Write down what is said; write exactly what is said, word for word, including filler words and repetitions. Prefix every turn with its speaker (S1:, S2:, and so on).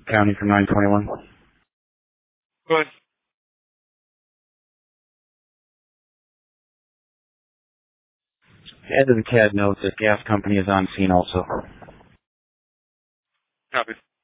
S1: County for nine twenty-one.
S2: Go ahead.
S1: Add to the C A D note that gas company is on scene also.
S2: Copy.